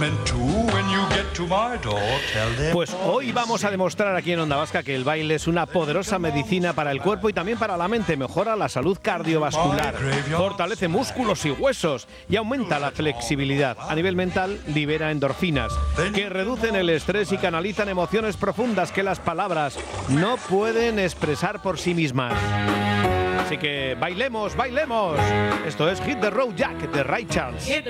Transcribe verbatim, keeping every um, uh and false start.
Pues hoy vamos a demostrar aquí en Onda Vasca que el baile es una poderosa medicina para el cuerpo y también para la mente. Mejora la salud cardiovascular, fortalece músculos y huesos y aumenta la flexibilidad. A nivel mental, libera endorfinas, que reducen el estrés y canalizan emociones profundas que las palabras no pueden expresar por sí mismas. Así que bailemos, bailemos. Esto es Hit the Road Jack de Ray Charles.